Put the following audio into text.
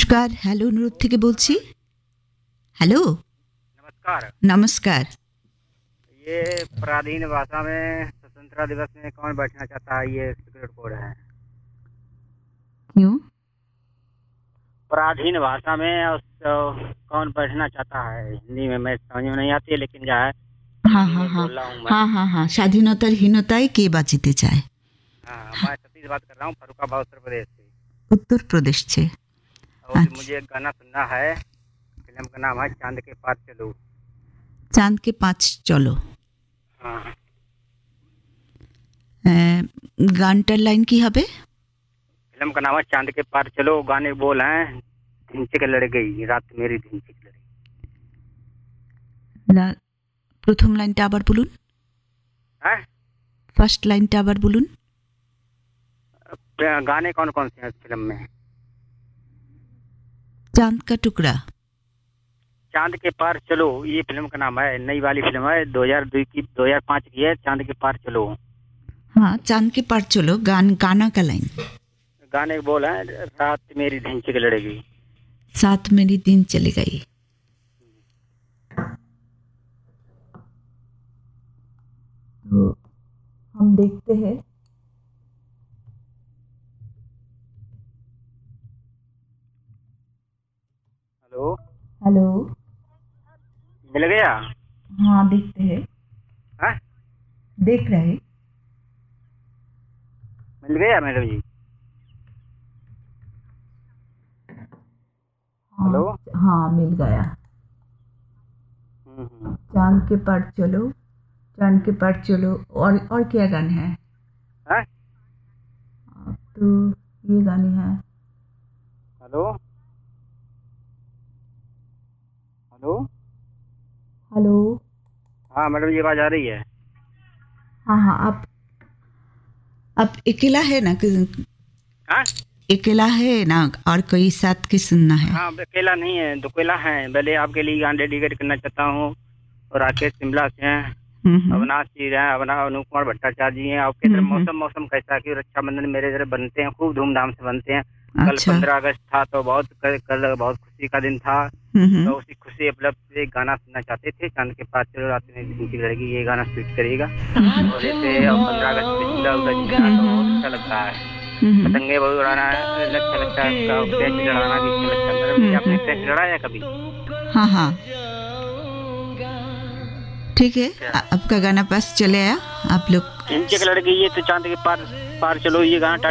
নমস্কার, হ্যালো অনুরোধ থেকে বলছি। হ্যালো, नमस्कार। নমস্কার। ये प्राचीन भाषा में स्वतंत्रता दिवस में कौन बैठना चाहता है, ये सिक्रेट कोड है। क्यों? प्राचीन भाषा में कौन बैठना चाहता है, हिंदी में मैं समझ में नहीं आती है, लेकिन क्या है हाँ हिंदी हाँ में हाँ बोल रहा हूँ मैं। हाँ हाँ हाँ, স্বাধীনতার হীনতায় কে বাঁচিতে চায়? हाँ, मैं सतीश बात कर रहा हूँ, फर्रुखाबाद उत्तर प्रदेश से। उत्तर प्रदेश से। और अच्छा। मुझे एक गाना सुनना है, फिल्म का नाम है चांद के पार चलो। চাঁদ কে পাঁচ চলো। हाँ, গানটার লাইন কি হবে? फिल्म का नाम है चांद के पार चलो, गाने बोल हैं धिनचिक लड़ गई रात मेरी धिनचिक लड़ी। প্রথম লাইনটা আবার বলুন। हैं? ফার্স্ট লাইনটা আবার বলুন। गाने कौन कौन से हैं इस फिल्म में? চাঁদ কা টুকরা। चांद के पार चलो, ये फिल्म का नाम है, नई वाली फिल्म है, 2002 की 2005 की है, चांद के पार चलो। हाँ, चांद के पार चलो, गाना का लाइन। गाने के बोल हैं रात मेरी धिनचिक लड़ेगी। साथ मेरी दिन चली गई। तो हम देखते हैं हेलो, हेलो। मिल गया? हाँ, देखते हैं, हाँ, देख रहे। मिल गया मैडम जी? हेलो। हाँ, मिल गया। हम्म। चांद के पार चलो, चांद के पार चलो। और क्या गाने हैं? हाँ? तो ये गाने हैं। Hello, hello. हेलो। हाँ मैडम जी, आवाज आ रही है? हाँ हाँ, आप अकेला है ना? हाँ, अकेला है ना, और कोई साथ के सुनना है? हाँ, अकेला नहीं है, दुकेला है। पहले आपके लिए गाना डेडिकेट करना चाहता हूँ। और राकेश शिमला से हैं, अविनाश जी हैं, अनूप कुमार भट्टाचार्य जी हैं। आपके इधर मौसम कैसा है? कि रक्षाबंधन मेरे इधर बनते हैं, खूब धूमधाम से बनते हैं। कल अच्छा। 15 अगस्त था, तो कल बहुत खुशी का दिन था। तो उसी खुशी उपलब्ध से एक गाना सुनना चाहते थे, चांद के पास चलो रात में धिनचिक लड़ेगी, ये गाना स्वीट करिएगा। और जैसे 15 अगस्त पे झूला उधर झूलना तो बहुत अच्छा लगता है, पतंगे बहुत उड़ाना अच्छा लगता है, टेस्ट लड़ाना भी अच्छा लगता है। मैडम जी, आपने टेस्ट लड़ाया कभी? हाँ हाँ, ठीक है, आपका गाना पास चले आया। आप लोग धिनचिक लड़ेगी, ये तो चांद के पार पार चलो, ये गाना